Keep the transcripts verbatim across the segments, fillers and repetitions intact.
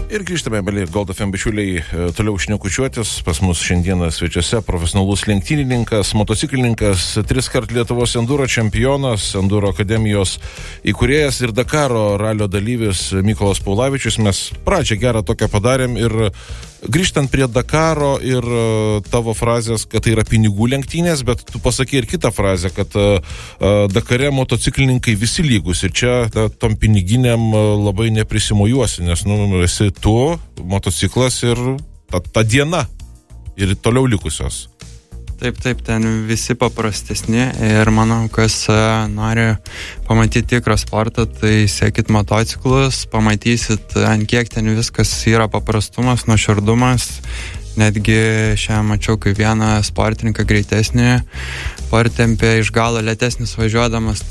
Ir grįžtame, mėly Gold F M bičiuliai, toliau šnekučiuotis. Pas mus šiandieną svečiuose profesionalus lenktynininkas, motociklininkas, triskart Lietuvos enduro čempionas, enduro akademijos įkūrėjas ir Dakaro ralio dalyvis Mykolas Paulavičius. Mes pradžią gerą tokią padarėm ir grįžtant prie Dakaro ir tavo frazės, kad tai yra pinigų lenktynės, bet tu pasakei ir kitą frazę, kad Dakare motociklininkai visi lygus ir čia ta, tom piniginiam labai neprisimojuosi, nes nu, esi tu, motociklas ir ta, ta diena ir toliau likusios. Taip, taip, ten visi paprastesni ir manau, kas nori pamatyti tikrą sportą, tai sekit motociklus, pamatysit, ant kiek ten viskas yra paprastumas, nuoširdumas. Netgi šiandien mačiau, kaip vieną sportininką greitesnį partempė iš galo lėtesnis važiuodamas,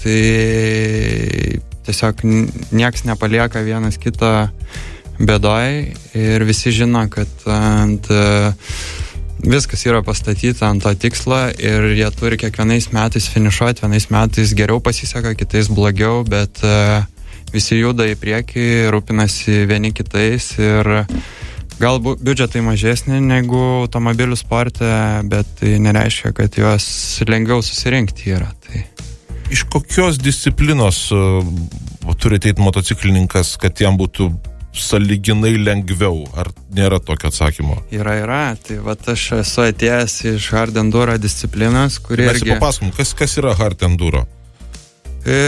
tai tiesiog nieks nepalieka vienas kitą bėdoj ir visi žino, kad ant viskas yra pastatyta ant to tikslo ir jie turi kiekvienais metais finišuoti, vienais metais geriau pasiseka, kitais blogiau, bet uh, visi juda į priekį, rūpinasi vieni kitais ir galbūt biudžetai mažesni negu automobilių sporte, bet tai nereiškia, kad juos lengviau susirinkti yra. Tai. Iš kokios disciplinos uh, turi ateit motociklininkas, kad jam būtų sąlyginai lengviau? Ar nėra tokio atsakymo? Yra, yra. Tai vat aš esu atėjęs iš hard enduro disciplinos, kuri Mes irgi... papasakom, kas, kas yra hard enduro? E,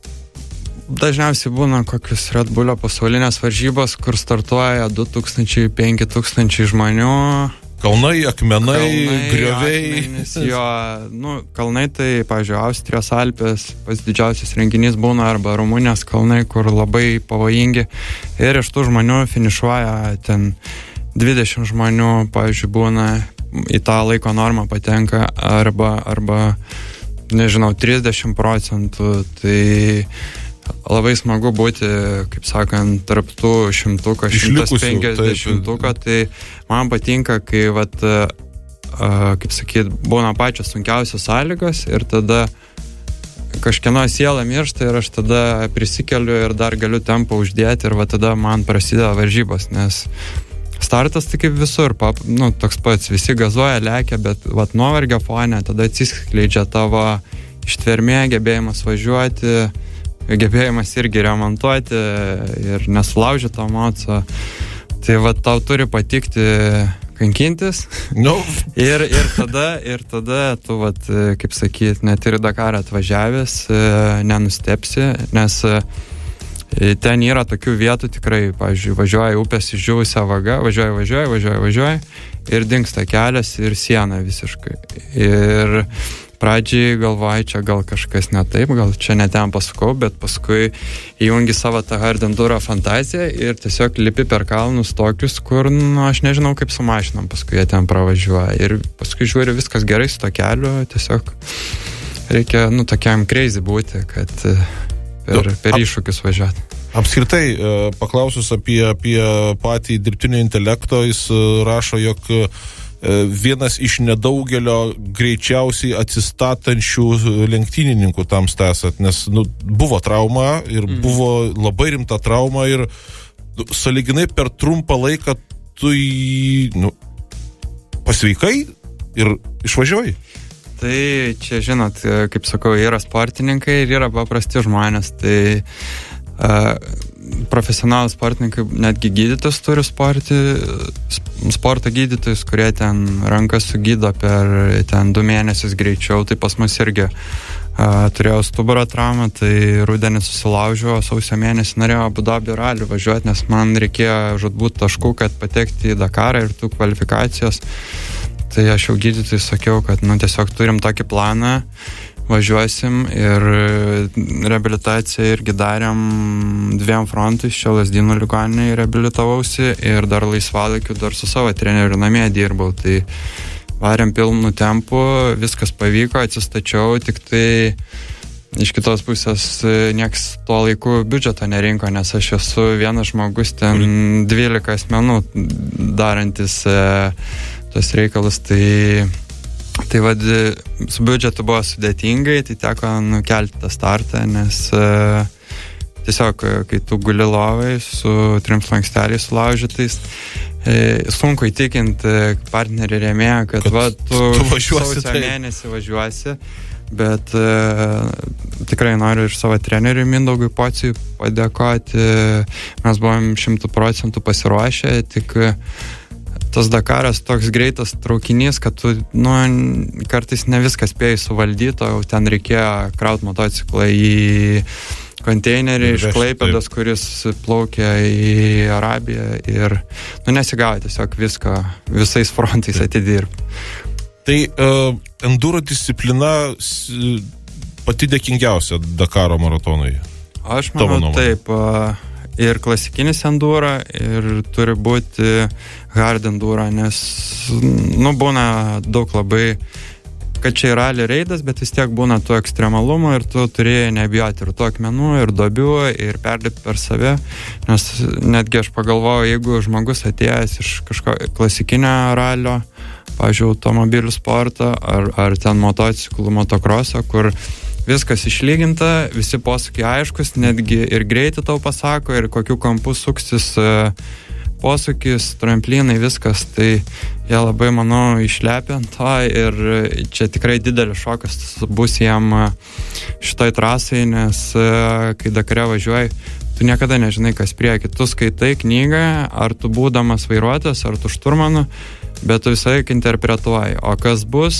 dažniausiai būna kokius Red Bullio pasaulinės varžybos, kur startuoja du tūkstančiai - penki tūkstančiai žmonių. Kalnai, akmenai, kalnai grioviai. Akmenys, jo, nu, kalnai tai, pavyzdžiui, Austrijos Alpės, pats didžiausias renginys būna, arba Rumunijos kalnai, kur labai pavojingi. Ir iš tų žmonių finišuoja ten dvidešimt žmonių, pavyzdžiui, būna į tą laiko normą patenka, arba, arba nežinau, trisdešimt procentų. Tai labai smagu būti, kaip sakant, tarp tų šimtuko, šimtas penkiasdešimtuko, tai man patinka, kai, vat, kaip sakyt, būna pačios sunkiausios sąlygos ir tada kažkieno siela miršta ir aš tada prisikeliu ir dar galiu tempą uždėti ir va tada man prasideda varžybos, nes startas tai kaip visur, pap, nu, toks pats, visi gazuoja, lekia, bet vat nuovargio fone tada atsiskleidžia tavo ištvermė, gebėjimas važiuoti, gebėjimas irgi remontuoti ir nesulaužyti to moco. Tai va tau turi patikti kankintis. No. ir, ir, tada, ir tada tu, vat, kaip sakyt, net ir Dakarą atvažiavęs nenustepsi, nes ten yra tokių vietų tikrai, pavyzdžiui, važiuoja upės išdžiūvusią vagą, važiuoja, važiuoja, važiuoja, važiuoja ir dingsta kelias ir siena visiškai. Ir pradžiai galvoju, čia gal kažkas ne taip, gal čia ne ten pasukau, bet paskui įjungi savo tą hard enduro fantaziją ir tiesiog lipi per kalnus tokius, kur, nu, aš nežinau kaip su mašinom, paskui jie ten pravažiuoja. Ir paskui žiūri, viskas gerai su to keliu, tiesiog reikia, nu, tokiam crazy būti, kad per, per iššūkius važiuoti. Apskritai, paklausus apie, apie patį dirbtinio intelekto, jis rašo, jog vienas iš nedaugelio greičiausiai atsistatančių lenktynininkų tam esat, nes nu, buvo trauma ir mm. buvo labai rimta trauma ir nu, sąlyginai per trumpą laiką tu į, nu, pasveikai ir išvažiavai. Tai čia, žinot, kaip sakau, yra sportininkai ir yra paprasti žmonės, tai uh, profesionalų sportininkai, netgi gydytojus turi sporti, sporto gydytojus, kurie ten rankas sugydo per ten du mėnesius greičiau, tai pas mus irgi uh, turėjau stuburo traumą, tai rudenį susilaužiau, sausio mėnesį norėjau Abu Dabio ralį važiuoti, nes man reikėjo žudbūt taškų, kad patekti į Dakarą ir tų kvalifikacijos. Tai aš jau gydytojai sakiau, kad nu, tiesiog turim tokį planą, važiuosim ir reabilitaciją irgi darėm dviem frontais, čia Lazdynų ligoninėje reabilitavausi ir dar laisvalaikiu dar su savo treneriu namie dirbau, tai varėm pilnu tempu, viskas pavyko, atsistačiau, tik tai iš kitos pusės nieks tuo laiku biudžeto nerinko, nes aš esu vienas žmogus ten dvylika asmenų darantis e, tos reikalus, tai Tai vad, su biudžetu buvo sudėtingai, tai teko nukelti tą startą, nes uh, tiesiog, kai tu guli lovai su trim slanksteliais sulaužytais, sunku įtikinti partnerį rėmėją, kad, kad va, tu, tu sausio tai. mėnesį važiuosi, bet uh, tikrai noriu ir savo treneriui Mindaugui Pociui padėkoti. Mes buvom šimtų procentų pasiruošę, tik tas Dakaras toks greitas traukinys, kad tu, nu, kartais ne viską spėjai suvaldyti, o ten reikėjo kraut motociklą į konteinerį iš Klaipėdos, kuris plaukia į Arabiją ir, nu, nesigavo tiesiog viską, visais frontais atidirbti. Tai uh, enduro disciplina pati dėkingiausia Dakaro maratonui? Aš manau, taip. Uh, ir klasikinis enduro, ir turi būti hard enduro, nes, nu, būna daug labai, kad čia yra rally reidas, bet vis tiek būna tų ekstremalumų ir tu turėjai nebijoti ir tų akmenų, ir duobių, ir perlipti per save, nes netgi aš pagalvojau, jeigu žmogus atėjęs iš kažko klasikinio ralio, pavyzdžiui, automobilių sportą, ar, ar ten motociklų, motokroso, kur viskas išlyginta, visi posūkiai aiškus, netgi ir greitį tau pasako, ir kokiu kampu suksis posūkis, tramplinai, viskas, tai jie labai, manau, išlepia ant to ir čia tikrai didelis šokas bus jam šitoj trasai, nes kai Dakare važiuoji, tu niekada nežinai, kas prieki. Tu skaitai knygą, ar tu būdamas vairuotojas, ar tu šturmanu, bet tu visą laiką interpretuoji. O kas bus,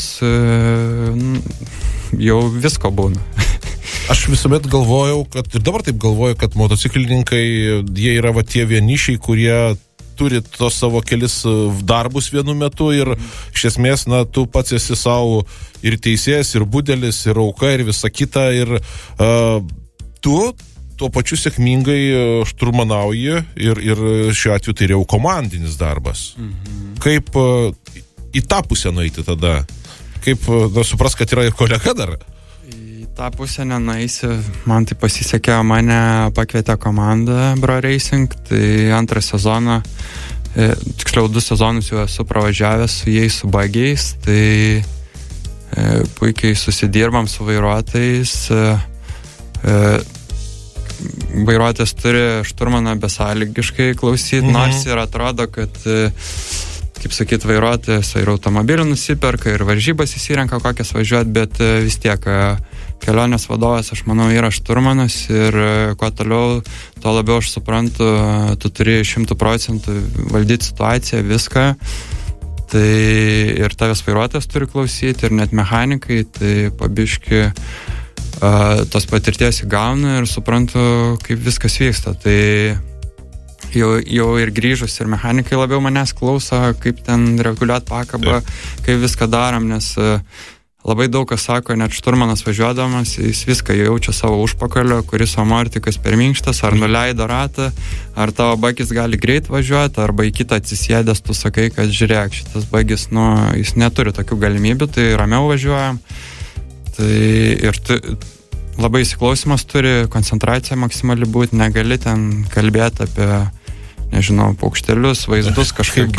jau visko būna. Aš visuomet galvojau, kad ir dabar taip galvoju, kad motociklininkai, jie yra va tie vienišiai, kurie turi tos savo kelis darbus vienu metu ir iš esmės, na, tu pats esi savo ir teisėjas, ir budelis, ir auka, ir visa kita, ir uh, tu tuo pačiu sėkmingai šturmanauji ir, ir šiuo atveju tai jau komandinis darbas. Mhm. Kaip uh, į tą pusę nueiti tada? Kaip, na, supras, kad yra ir kolega dar? Į tą pusę nenueisi. Man tai pasisekė, mane pakvietė komanda Bro Racing, tai antrą sezoną, e, tiksliau du sezonus jau esu pravažiavęs su jais, su bagiais, tai e, puikiai susidirbam su vairuotojais. E, e, vairuotojas turi šturmaną besąlygiškai klausyti, mhm. nors ir atrodo, kad, kaip sakyt, vairuotojas ir automobilį nusiperka, ir varžybas įsirenka kokias važiuot, bet vis tiek kelionės vadovas, aš manau, yra šturmanas ir kuo toliau, tuo labiau aš suprantu, tu turi šimtų procentų valdyti situaciją, viską. Tai ir tavęs vairuotojas turi klausyti, ir net mechanikai, tai pabiški Uh, tos patirties įgaunu ir suprantu, kaip viskas vyksta. Tai jau, jau ir grįžus, ir mechanikai labiau manęs klauso, kaip ten reguliuot pakabą, kaip viską darom, nes uh, labai daug kas sako, net šturmanas važiuodamas, jis viską jaučia savo užpakalio, kuris amortikas per minkštas, ar nuleido ratą, ar tavo bagis gali greit važiuoti, arba į kitą atsisėdęs tu sakai, kad žiūrėk, šitas bagis, nu, jis neturi tokių galimybių, tai ramiau važiuojam. Tai ir tu, labai įsiklausimas turi, koncentracija maksimali būti, negali ten kalbėti apie, nežinau, paukštelius, vaizdus, kažkaip